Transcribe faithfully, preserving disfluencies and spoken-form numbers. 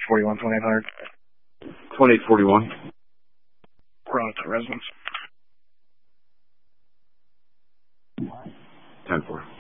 forty-one, twenty-eight hundred. twenty-eight forty-one. We're on to residence. ten four.